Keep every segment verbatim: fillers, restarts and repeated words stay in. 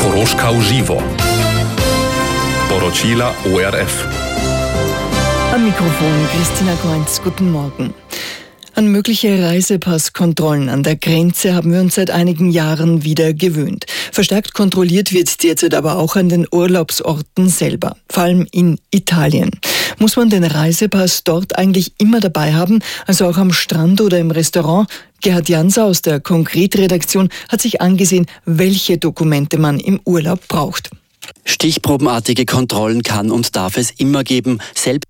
Koroška uživo. Poročila O R F. Am Mikrofon Christina Kreuz, guten Morgen. An mögliche Reisepasskontrollen an der Grenze haben wir uns seit einigen Jahren wieder gewöhnt. Verstärkt kontrolliert wird derzeit aber auch an den Urlaubsorten selber, vor allem in Italien. Muss man den Reisepass dort eigentlich immer dabei haben, also auch am Strand oder im Restaurant? Gerhard Janser aus der Konkret-Redaktion hat sich angesehen, welche Dokumente man im Urlaub braucht. Stichprobenartige Kontrollen kann und darf es immer geben, selbst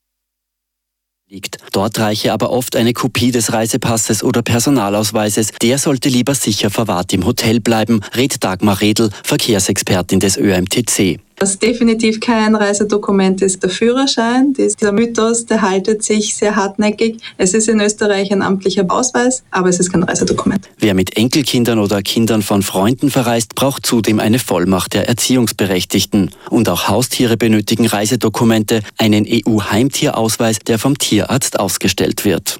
liegt. Dort reiche aber oft eine Kopie des Reisepasses oder Personalausweises. Der sollte lieber sicher verwahrt im Hotel bleiben, rät Dagmar Redl, Verkehrsexpertin des Ö M T C. Was definitiv kein Reisedokument ist, der Führerschein. Dieser Mythos, der haltet sich sehr hartnäckig. Es ist in Österreich ein amtlicher Ausweis, aber es ist kein Reisedokument. Wer mit Enkelkindern oder Kindern von Freunden verreist, braucht zudem eine Vollmacht der Erziehungsberechtigten. Und auch Haustiere benötigen Reisedokumente, einen E U-Heimtierausweis, der vom Tierarzt ausgestellt wird.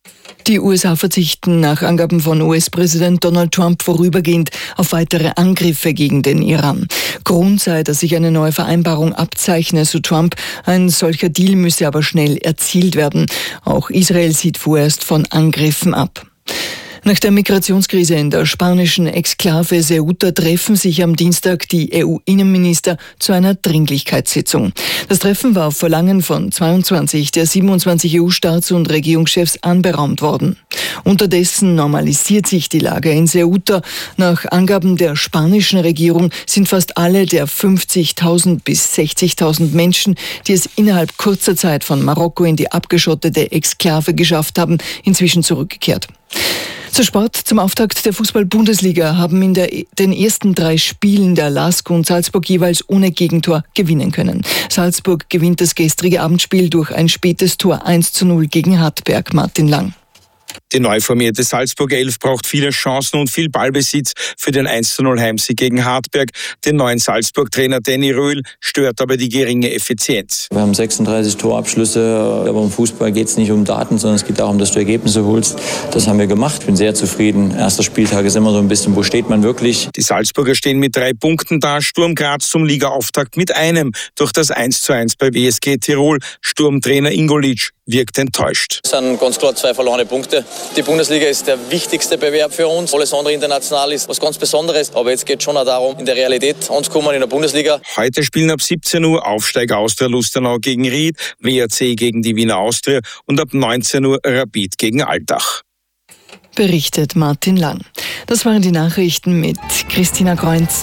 Die U S A verzichten nach Angaben von U S-Präsident Donald Trump vorübergehend auf weitere Angriffe gegen den Iran. Grund sei, dass sich eine neue Vereinbarung abzeichne, so Trump. Ein solcher Deal müsse aber schnell erzielt werden. Auch Israel sieht vorerst von Angriffen ab. Nach der Migrationskrise in der spanischen Exklave Ceuta treffen sich am Dienstag die E U-Innenminister zu einer Dringlichkeitssitzung. Das Treffen war auf Verlangen von zweiundzwanzig der siebenundzwanzig E U-Staats- und Regierungschefs anberaumt worden. Unterdessen normalisiert sich die Lage in Ceuta. Nach Angaben der spanischen Regierung sind fast alle der fünfzigtausend bis sechzigtausend Menschen, die es innerhalb kurzer Zeit von Marokko in die abgeschottete Exklave geschafft haben, inzwischen zurückgekehrt. Zur Sport. Zum Auftakt der Fußball-Bundesliga haben in der, den ersten drei Spielen der LASK und Salzburg jeweils ohne Gegentor gewinnen können. Salzburg gewinnt das gestrige Abendspiel durch ein spätes Tor eins zu null gegen Hartberg. Martin Lang. Die neu formierte Salzburger Elf braucht viele Chancen und viel Ballbesitz für den eins zu null Heimsieg gegen Hartberg. Den neuen Salzburg-Trainer Danny Röhl stört aber die geringe Effizienz. Wir haben sechsunddreißig Torabschlüsse, aber im Fußball geht es nicht um Daten, sondern es geht darum, dass du Ergebnisse holst. Das haben wir gemacht. Ich bin sehr zufrieden. Erster Spieltag ist immer so ein bisschen, wo steht man wirklich? Die Salzburger stehen mit drei Punkten da. Sturm Graz zum Ligaauftakt mit einem durch das eins zu eins bei W S G Tirol. Sturmtrainer Ingolic wirkt enttäuscht. Es sind ganz klar zwei verlorene Punkte. Die Bundesliga ist der wichtigste Bewerb für uns. Alles andere international ist was ganz Besonderes. Aber jetzt geht es schon auch darum, in der Realität anzukommen in der Bundesliga. Heute spielen ab siebzehn Uhr Aufsteiger Austria Lustenau gegen Ried, W R C gegen die Wiener Austria und ab neunzehn Uhr Rapid gegen Altach. Berichtet Martin Lang. Das waren die Nachrichten mit Christina Kreuz.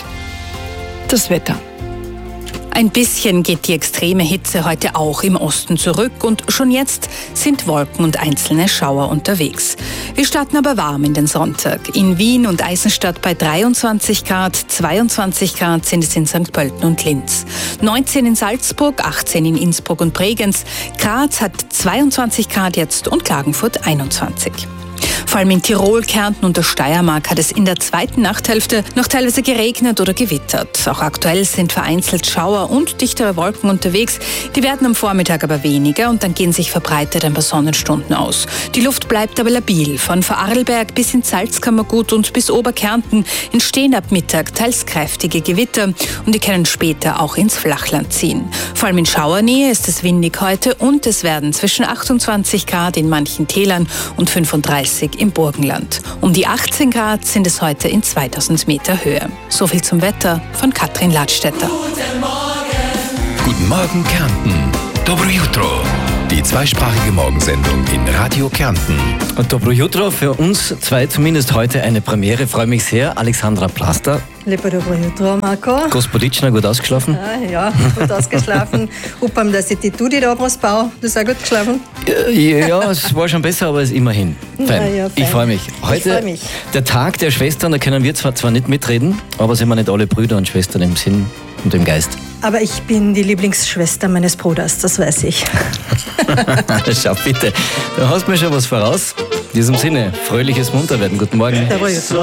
Das Wetter. Ein bisschen geht die extreme Hitze heute auch im Osten zurück und schon jetzt sind Wolken und einzelne Schauer unterwegs. Wir starten aber warm in den Sonntag. In Wien und Eisenstadt bei dreiundzwanzig Grad, zweiundzwanzig Grad sind es in Sankt Pölten und Linz. neunzehn in Salzburg, achtzehn in Innsbruck und Bregenz. Graz hat zweiundzwanzig Grad jetzt und Klagenfurt einundzwanzig. Vor allem in Tirol, Kärnten und der Steiermark hat es in der zweiten Nachthälfte noch teilweise geregnet oder gewittert. Auch aktuell sind vereinzelt Schauer und dichtere Wolken unterwegs. Die werden am Vormittag aber weniger und dann gehen sich verbreitet ein paar Sonnenstunden aus. Die Luft bleibt aber labil. Von Vorarlberg bis ins Salzkammergut und bis Oberkärnten entstehen ab Mittag teils kräftige Gewitter und die können später auch ins Flachland ziehen. Vor allem in Schauernähe ist es windig heute und es werden zwischen achtundzwanzig Grad in manchen Tälern und fünfunddreißig im Burgenland. Um die achtzehn Grad sind es heute in zweitausend Meter Höhe. So viel zum Wetter von Katrin Ladstätter. Guten Morgen. Guten Morgen Kärnten. Dobro jutro. Die zweisprachige Morgensendung in Radio Kärnten. Und Dobro jutro, für uns zwei zumindest heute eine Premiere. Freue mich sehr. Alexandra Plaster. Lepo Dobro jutro, Marco. Gospoditschna, gut ausgeschlafen? Ja, ja, gut ausgeschlafen. Upam, dass ich die Tudi da was baue. Du hast auch gut geschlafen? Ja, ja, es war schon besser, aber es ist immerhin. Fein. Ja, ja, fein. Ich freue mich. Heute ich freu mich. Der Tag der Schwestern, da können wir zwar, zwar nicht mitreden, aber sind wir nicht alle Brüder und Schwestern im Sinn und im Geist. Aber ich bin die Lieblingsschwester meines Bruders, das weiß ich. Schau bitte, da hast du mir schon was voraus. In diesem Sinne, fröhliches Munterwerden. Guten Morgen.